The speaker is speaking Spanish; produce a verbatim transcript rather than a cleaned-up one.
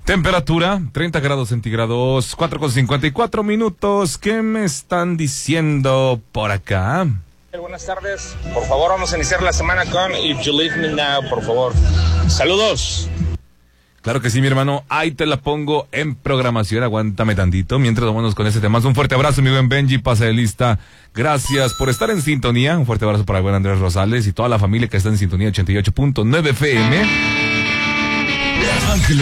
Temperatura, treinta grados centígrados, cuatro con cincuenta y cuatro minutos. ¿Qué me están diciendo por acá? Buenas tardes. Por favor, vamos a iniciar la semana con If You Leave Me Now, por favor. Saludos. Claro que sí, mi hermano. Ahí te la pongo en programación. Aguántame tantito mientras vamos con ese tema. Un fuerte abrazo, mi buen Benji. Pasa de lista. Gracias por estar en sintonía. Un fuerte abrazo para el buen Andrés Rosales y toda la familia que está en sintonía ochenta y ocho punto nueve F M. Ángeles.